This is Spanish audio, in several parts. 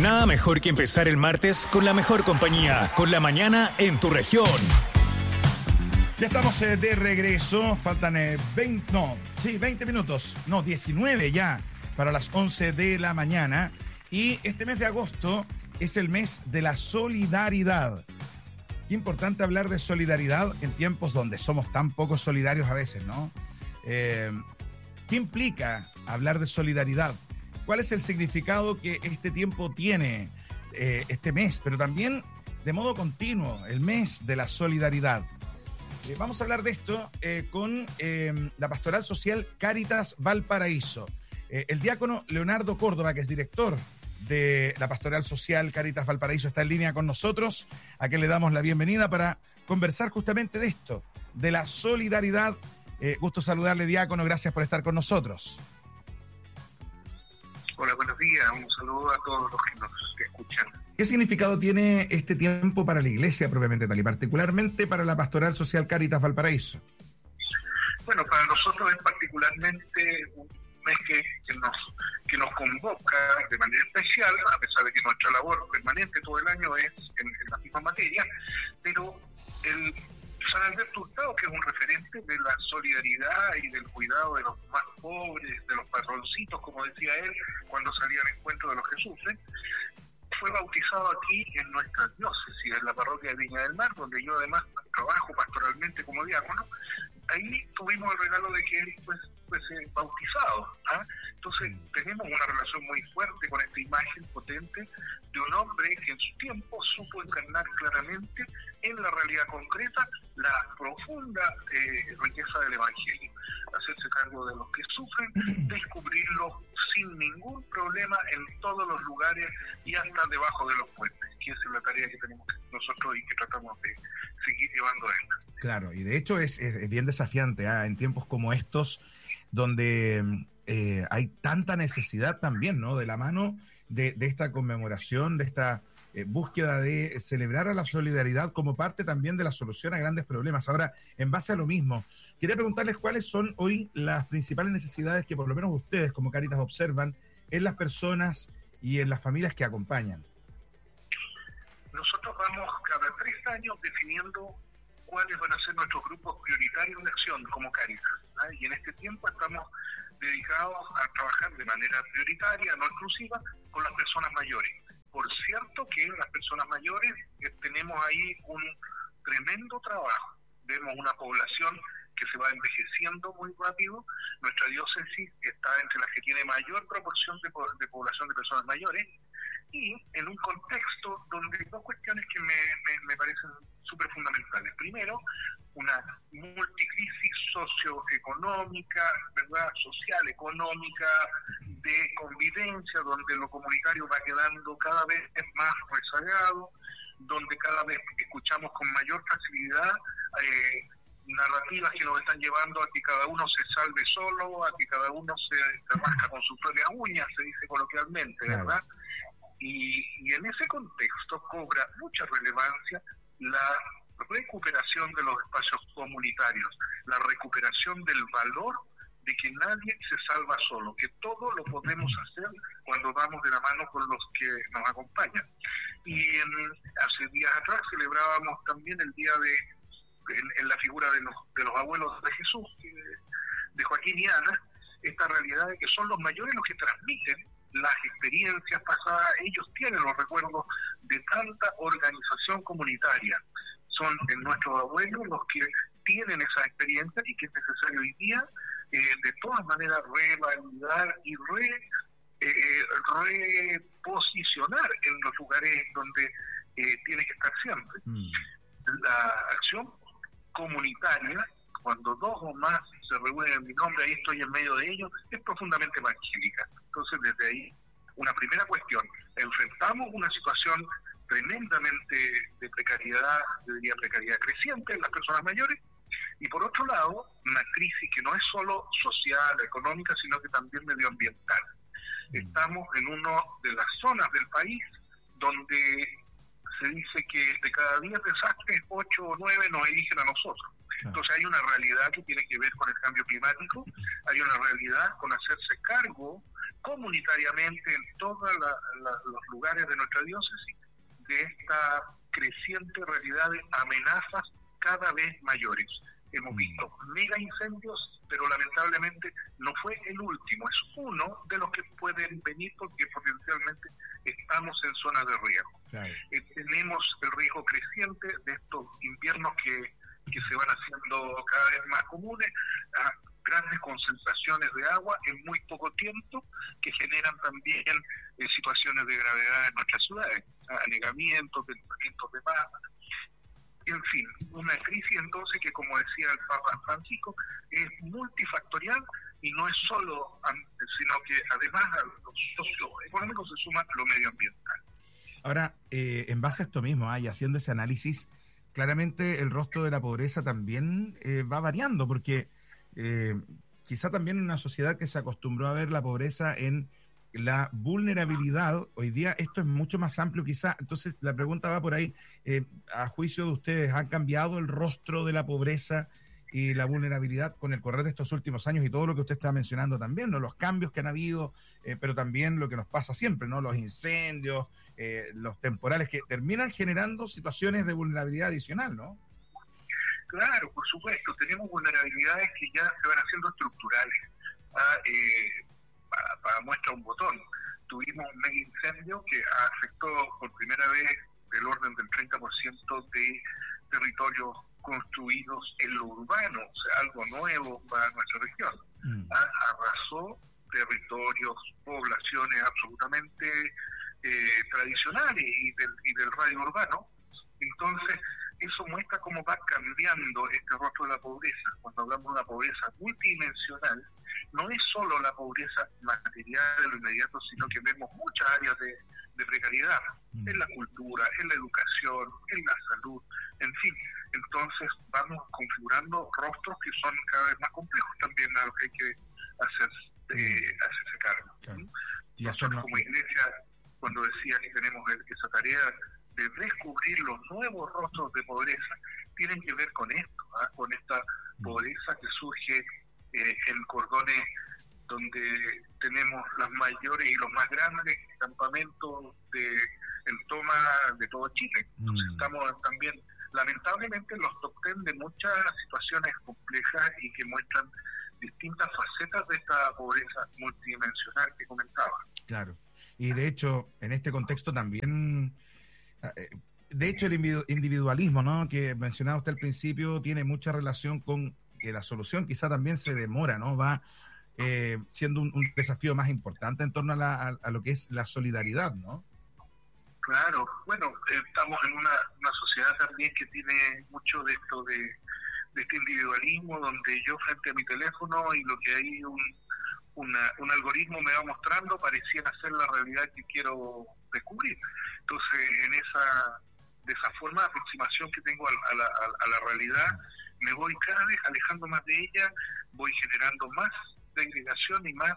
Nada mejor que empezar el martes con la mejor compañía, con la mañana en tu región. Ya estamos de regreso, faltan 20 minutos, 19 ya, para las 11 de la mañana. Y este mes de agosto es el mes de la solidaridad. Qué importante hablar de solidaridad en tiempos donde somos tan poco solidarios a veces, ¿no? ¿Qué implica hablar de solidaridad? ¿Cuál es el significado que este tiempo tiene, este mes, pero también de modo continuo, el mes de la solidaridad? Vamos a hablar de esto con la Pastoral Social Cáritas Valparaíso. El diácono Leonardo Córdoba, que es director de la Pastoral Social Cáritas Valparaíso, está en línea con nosotros, a quien le damos la bienvenida para conversar justamente de esto, de la solidaridad. Gusto saludarle, diácono, gracias por estar con nosotros. Hola, buenos días. Un saludo a todos los que nos escuchan. ¿Qué significado tiene este tiempo para la Iglesia propiamente tal y particularmente para la Pastoral Social Cáritas Valparaíso? Bueno, para nosotros es particularmente un mes que nos convoca de manera especial, a pesar de que nuestra labor permanente todo el año es en la misma materia, pero el San Alberto Hurtado, que es un referente de la solidaridad y del cuidado de los más pobres, de los patroncitos, como decía él, cuando salía al encuentro de los que sufren, fue bautizado aquí en nuestra diócesis, en la parroquia de Viña del Mar, donde yo además trabajo pastoralmente como diácono. Ahí tuvimos el regalo de que él fuese bautizado. Entonces tenemos una relación muy fuerte con esta imagen potente de un hombre que en su tiempo supo encarnar claramente en la realidad concreta la profunda riqueza del Evangelio, hacerse cargo de los que sufren, descubrirlo sin ningún problema en todos los lugares y hasta debajo de los puentes, que esa es la tarea que tenemos nosotros y que tratamos de seguir llevando adelante. Claro, y de hecho es bien desafiante en tiempos como estos, donde hay tanta necesidad también, ¿no?, de la mano de esta conmemoración, de esta búsqueda de celebrar a la solidaridad como parte también de la solución a grandes problemas. Ahora, en base a lo mismo, quería preguntarles cuáles son hoy las principales necesidades que por lo menos ustedes como Cáritas observan en las personas y en las familias que acompañan. Nosotros vamos cada 3 años definiendo cuáles van a ser nuestros grupos prioritarios de acción como Cáritas, y en este tiempo estamos dedicados a trabajar de manera prioritaria, no exclusiva, con las personas mayores. Por cierto que las personas mayores tenemos ahí un tremendo trabajo. Vemos una población que se va envejeciendo muy rápido. Nuestra diócesis está entre las que tiene mayor proporción de población de personas mayores, y en un contexto donde hay dos cuestiones que me parecen súper fundamentales. Primero, una multicrisis socioeconómica, ¿verdad?, social, económica, de convivencia, donde lo comunitario va quedando cada vez más rezagado, donde cada vez escuchamos con mayor facilidad narrativas que nos están llevando a que cada uno se salve solo, a que cada uno se rasca con sus propias uñas, se dice coloquialmente, ¿verdad? Y en ese contexto cobra mucha relevancia la recuperación de los espacios comunitarios, la recuperación del valor de que nadie se salva solo, que todo lo podemos hacer cuando vamos de la mano con los que nos acompañan. Y hace días atrás celebrábamos también el día en la figura de los abuelos de Jesús, de Joaquín y Ana, esta realidad de que son los mayores los que transmiten las experiencias pasadas. Ellos tienen los recuerdos de tanta organización comunitaria. Son nuestros abuelos los que tienen esa experiencia y que es necesario hoy día de todas maneras revalidar y reposicionar en los lugares donde tiene que estar siempre. La acción comunitaria, cuando dos o más se reúnen en mi nombre, ahí estoy en medio de ellos, es profundamente evangélica. Entonces, desde ahí, una primera cuestión: enfrentamos una situación tremendamente de precariedad, yo diría precariedad creciente en las personas mayores, y por otro lado, una crisis que no es solo social, económica, sino que también medioambiental. Estamos en una de las zonas del país donde se dice que de cada 10 desastres, 8 o 9 nos eligen a nosotros. Entonces hay una realidad que tiene que ver con el cambio climático, hay una realidad con hacerse cargo comunitariamente en todos los lugares de nuestra diócesis de esta creciente realidad de amenazas cada vez mayores. Hemos visto mega incendios, pero lamentablemente no fue el último, es uno de los que pueden venir porque potencialmente estamos en zonas de riesgo. Claro. Tenemos el riesgo creciente de estos inviernos que se van haciendo cada vez más comunes, a grandes concentraciones de agua en muy poco tiempo, que generan también situaciones de gravedad en nuestras ciudades, anegamientos, desbordamientos de masa. En fin, una crisis entonces que, como decía el Papa Francisco, es multifactorial y no es solo, sino que además a lo socioeconómico se suma lo medioambiental. Ahora, en base a esto mismo, y haciendo ese análisis, claramente el rostro de la pobreza también va variando, porque quizá también en una sociedad que se acostumbró a ver la pobreza en la vulnerabilidad, hoy día esto es mucho más amplio quizá. Entonces la pregunta va por ahí, a juicio de ustedes, ¿ha cambiado el rostro de la pobreza y la vulnerabilidad con el correr de estos últimos años y todo lo que usted estaba mencionando también, ¿no? Los cambios que han habido, pero también lo que nos pasa siempre, ¿no? Los incendios, los temporales que terminan generando situaciones de vulnerabilidad adicional, ¿no? Claro, por supuesto, tenemos vulnerabilidades que ya se van haciendo estructurales. Para muestra un botón, tuvimos un mega incendio que afectó por primera vez del orden del 30% de territorios construidos en lo urbano, o sea, algo nuevo para nuestra región. Arrasó territorios, poblaciones absolutamente tradicionales y del radio urbano. Entonces, eso muestra cómo va cambiando este rostro de la pobreza. Cuando hablamos de una pobreza multidimensional, no es solo la pobreza material de lo inmediato, sino que vemos muchas áreas de precariedad, en la cultura, en la educación, en la salud, en fin. Entonces vamos configurando rostros que son cada vez más complejos también a lo que hay que hacerse cargo. Claro. Nosotros como iglesia, cuando decía que tenemos esa tarea de descubrir los nuevos rostros de pobreza, tienen que ver con esto, con esta pobreza que surge en cordones donde tenemos las mayores y los más grandes campamentos en toma de todo Chile. Entonces estamos también, lamentablemente, en los top 10 de muchas situaciones complejas y que muestran distintas facetas de esta pobreza multidimensional que comentaba. Claro, y de hecho, en este contexto también... De hecho, el individualismo, ¿no?, que mencionaba usted al principio, tiene mucha relación con que la solución quizá también se demora, ¿no? Va siendo un desafío más importante en torno a lo que es la solidaridad, ¿no? Claro, bueno, estamos en una sociedad también que tiene mucho de esto de este individualismo, donde yo frente a mi teléfono y lo que hay un algoritmo me va mostrando pareciera ser la realidad que quiero descubrir. Entonces, de esa forma de aproximación que tengo a la realidad, me voy cada vez alejando más de ella, voy generando más segregación y más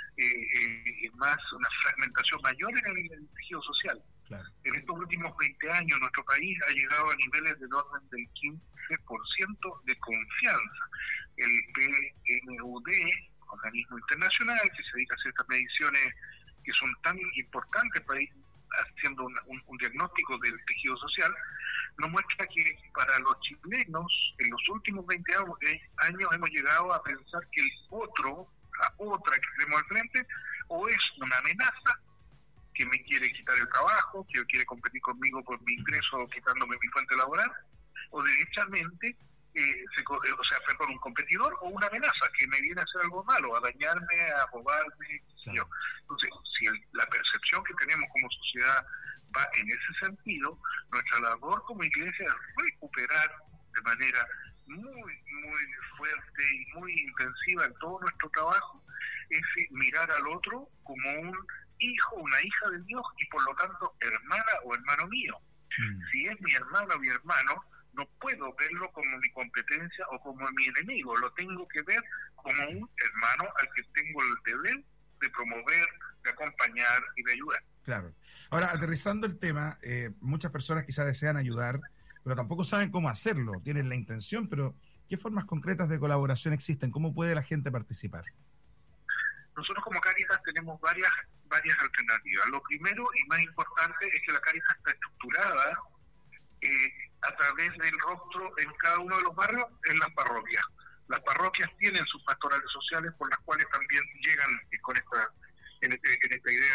una fragmentación mayor en el tejido social. Claro. En estos últimos 20 años nuestro país ha llegado a niveles del orden del 15% de confianza. El PNUD, organismo internacional que se dedica a hacer estas mediciones que son tan importantes para ir haciendo un diagnóstico del tejido social, nos muestra que para los chilenos en los últimos 20 años hemos llegado a pensar que el otro, la otra que tenemos al frente, o es una amenaza que me quiere quitar el trabajo, que quiere competir conmigo por mi ingreso quitándome mi fuente laboral, o derechamente un competidor o una amenaza que me viene a hacer algo malo, a dañarme, a robarme, qué sé yo. Entonces, si la percepción que tenemos como sociedad va en ese sentido, nuestra labor como iglesia es recuperar de manera muy, muy fuerte y muy intensiva en todo nuestro trabajo, ese mirar al otro como un hijo, una hija de Dios y por lo tanto hermana o hermano mío. Si es mi hermana o mi hermano, no puedo verlo como mi competencia o como mi enemigo, lo tengo que ver como un hermano al que tengo el deber de promover, de acompañar y de ayudar. Claro. Ahora, aterrizando el tema, muchas personas quizás desean ayudar, pero tampoco saben cómo hacerlo, tienen la intención, pero ¿qué formas concretas de colaboración existen? ¿Cómo puede la gente participar? Nosotros como Cáritas tenemos varias alternativas. Lo primero y más importante es que la Cáritas está estructurada a través del rostro en cada uno de los barrios en las parroquias. Las parroquias tienen sus pastorales sociales por las cuales también llegan con en esta idea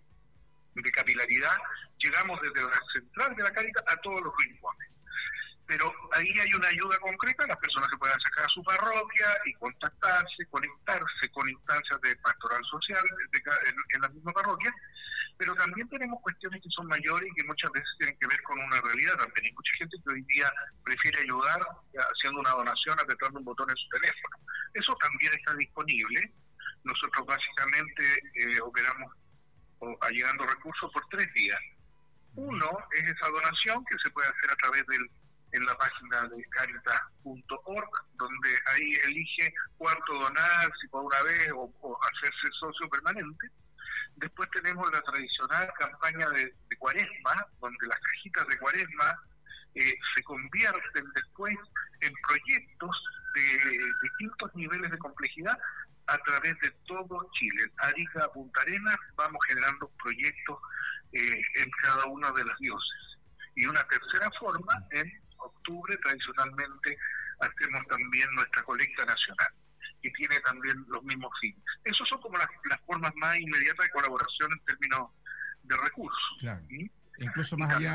de capilaridad. Llegamos desde la central de la Cáritas a todos los rincones. Pero ahí hay una ayuda concreta, las personas se pueden acercar a su parroquia y contactarse, conectarse con instancias de pastoral social en la misma parroquia, pero también tenemos cuestiones que son mayores y que muchas veces tienen que ver con una realidad también. Hay mucha gente que hoy día prefiere ayudar haciendo una donación, apretando un botón en su teléfono. Eso también está disponible. Nosotros básicamente operamos allegando recursos por 3 días. Uno es esa donación que se puede hacer a través en la página de caritas.org, donde ahí elige cuánto donar, si por una vez o hacerse socio permanente. Después tenemos la tradicional campaña de Cuaresma, donde las cajitas de Cuaresma se convierten después en proyectos de distintos niveles de complejidad a través de todo Chile. Arica a Punta Arenas vamos generando proyectos en cada una de las diócesis. Y una tercera forma, en octubre tradicionalmente hacemos también nuestra colecta nacional, que tiene también los mismos fines. Esas son como las formas más inmediatas de colaboración en términos de recursos. Claro. ¿Sí? Incluso más allá,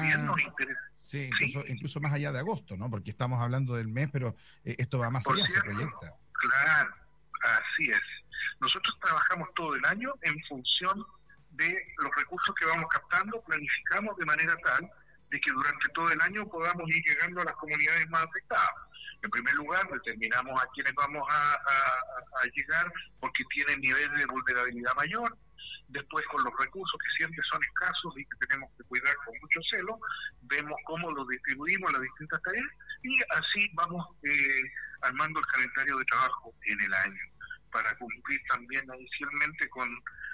sí, incluso más allá de agosto, ¿no? Porque estamos hablando del mes, pero esto va más allá, se proyecta. Claro, así es. Nosotros trabajamos todo el año en función de los recursos que vamos captando, planificamos de manera tal de que durante todo el año podamos ir llegando a las comunidades más afectadas. En primer lugar, determinamos a quienes vamos a llegar porque tienen niveles de vulnerabilidad mayor. Después, con los recursos que siempre son escasos y que tenemos que cuidar con mucho celo, vemos cómo los distribuimos en las distintas tareas y así vamos armando el calendario de trabajo en el año para cumplir también adicionalmente con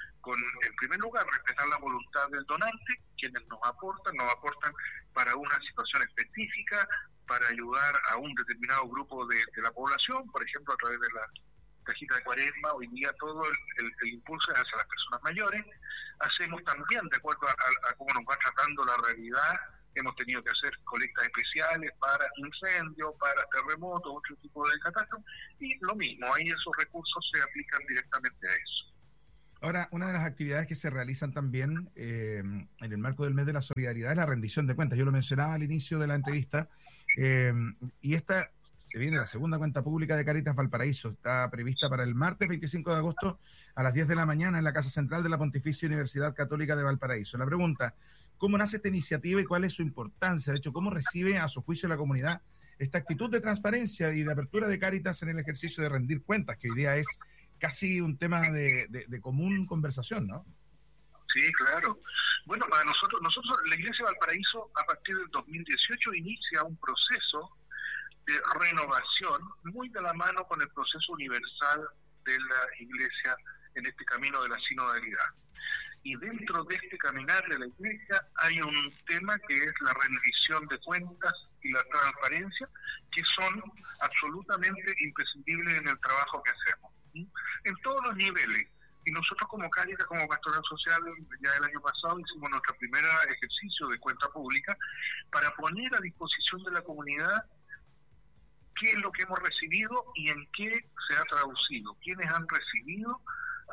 en primer lugar, respetar la voluntad del donante, quienes nos aportan para una situación específica, para ayudar a un determinado grupo de la población, por ejemplo, a través de la cajita de Cuaresma. Hoy día todo el impulso es hacia las personas mayores. Hacemos también, de acuerdo a cómo nos va tratando la realidad, hemos tenido que hacer colectas especiales para incendios, para terremotos, otro tipo de catástrofe, y lo mismo, ahí esos recursos se aplican directamente a eso. Ahora, una de las actividades que se realizan también en el marco del mes de la solidaridad es la rendición de cuentas. Yo lo mencionaba al inicio de la entrevista, y esta se viene la segunda cuenta pública de Cáritas Valparaíso. Está prevista para el martes 25 de agosto a las 10 de la mañana en la Casa Central de la Pontificia Universidad Católica de Valparaíso. La pregunta, ¿cómo nace esta iniciativa y cuál es su importancia? De hecho, ¿cómo recibe a su juicio la comunidad esta actitud de transparencia y de apertura de Cáritas en el ejercicio de rendir cuentas, que hoy día es casi un tema de común conversación, ¿no? Sí, claro. Bueno, para nosotros la Iglesia de Valparaíso, a partir del 2018, inicia un proceso de renovación muy de la mano con el proceso universal de la Iglesia en este camino de la sinodalidad. Y dentro de este caminar de la Iglesia hay un tema que es la rendición de cuentas y la transparencia, que son absolutamente imprescindibles en el trabajo que hacemos, en todos los niveles. Y nosotros como Cáritas, como Pastoral Social, ya el año pasado hicimos nuestro primer ejercicio de cuenta pública para poner a disposición de la comunidad qué es lo que hemos recibido y en qué se ha traducido, quiénes han recibido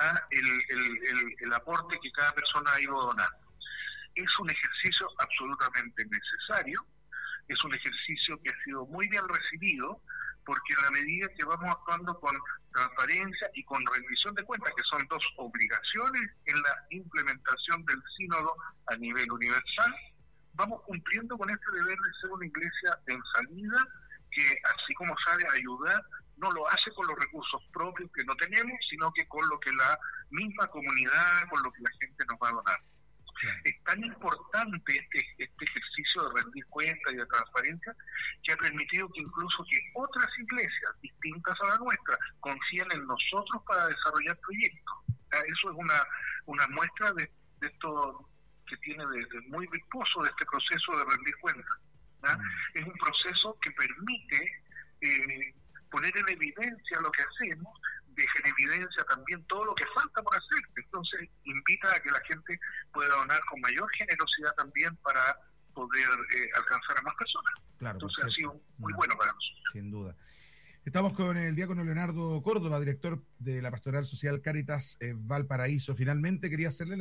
el aporte que cada persona ha ido donando. Es un ejercicio absolutamente necesario, es un ejercicio que ha sido muy bien recibido, porque en la medida que vamos actuando con transparencia y con rendición de cuentas, que son dos obligaciones en la implementación del sínodo a nivel universal, vamos cumpliendo con este deber de ser una iglesia en salida, que así como sabe ayudar, no lo hace con los recursos propios que no tenemos, sino que con lo que la misma comunidad, con lo que la gente nos va a donar. Es tan importante este ejercicio de rendir cuentas y de transparencia que ha permitido que incluso que otras iglesias distintas a la nuestra confíen en nosotros para desarrollar proyectos. Eso es una muestra de esto que tiene de muy virtuoso de este proceso de rendir cuentas. Es un proceso que permite poner en evidencia lo que hacemos, deja en evidencia también todo lo que falta por hacer. Entonces invita a que la gente pueda donar con mayor generosidad también para poder alcanzar a más personas. Claro, entonces ha sido muy bueno para nosotros. Sin duda. Estamos con el diácono Leonardo Córdoba, director de la Pastoral Social Cáritas Valparaíso. Finalmente quería hacerle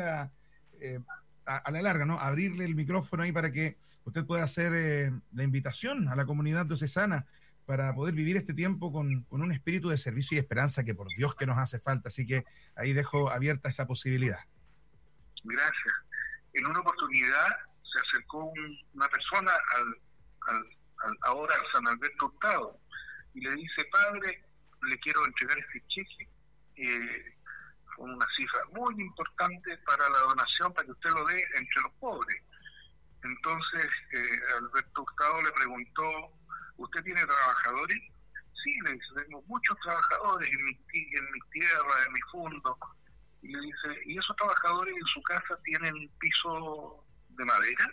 a la larga, ¿no? Abrirle el micrófono ahí para que usted pueda hacer la invitación a la comunidad diocesana para poder vivir este tiempo con un espíritu de servicio y esperanza que por Dios que nos hace falta. Así que ahí dejo abierta esa posibilidad. Gracias. En una oportunidad se acercó una persona ahora al San Alberto Hurtado y le dice: padre, le quiero entregar este cheque, con una cifra muy importante para la donación, para que usted lo dé entre los pobres. Entonces Alberto Hurtado le preguntó: ¿usted tiene trabajadores? Sí, le dice: tengo muchos trabajadores en mi tierra, en mi fondo. Y le dice: ¿y esos trabajadores en su casa tienen piso de madera?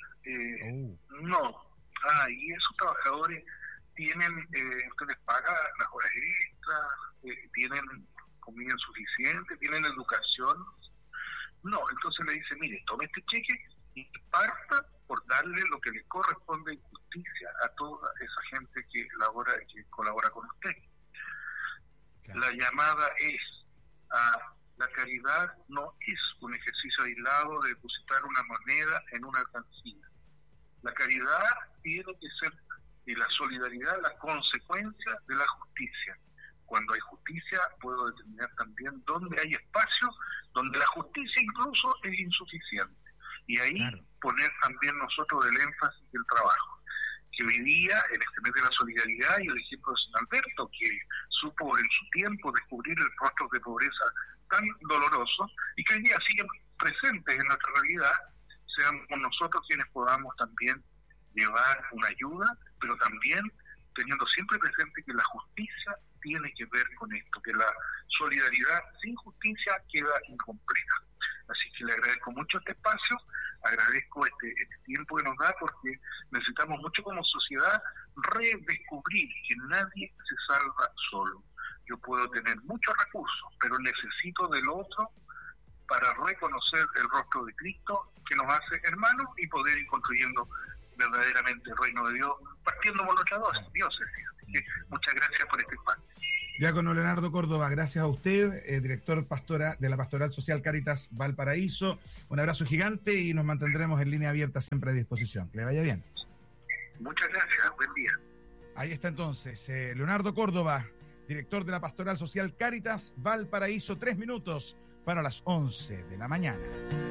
No. Y esos trabajadores tienen, ustedes pagan las horas extras, tienen comida suficiente, tienen educación. No. Entonces le dice: mire, tome este cheque y parta por darle lo que le corresponde en justicia a toda esa gente que colabora con usted. Claro. La llamada es a la caridad, no es un ejercicio aislado de depositar una moneda en una alcancía. La caridad tiene que ser, y la solidaridad, la consecuencia de la justicia. Cuando hay justicia, puedo determinar también dónde hay espacio, donde la justicia incluso es insuficiente. Y ahí poner también nosotros el énfasis del trabajo. Que hoy día, en este mes de la solidaridad, y el ejemplo de San Alberto, que supo en su tiempo descubrir el rostro de pobreza tan doloroso, y que hoy día siguen presentes en nuestra realidad, seamos nosotros quienes podamos también llevar una ayuda, pero también teniendo siempre presente que la justicia tiene que ver con esto, que la solidaridad sin justicia queda incompleta. Así que le agradezco mucho este espacio, agradezco este tiempo que nos da, porque necesitamos mucho como sociedad redescubrir que nadie se salva solo. Yo puedo tener muchos recursos, pero necesito del otro para reconocer el rostro de Cristo que nos hace hermanos y poder ir construyendo verdaderamente el reino de Dios, partiendo por nuestras dos dioses. Así que muchas gracias por este espacio. Diácono Leonardo Córdoba, gracias a usted, director de la Pastoral Social Cáritas Valparaíso. Un abrazo gigante y nos mantendremos en línea abierta siempre a disposición. Que le vaya bien. Muchas gracias, buen día. Ahí está entonces, Leonardo Córdoba, director de la Pastoral Social Cáritas Valparaíso. 3 minutos para las 11 de la mañana.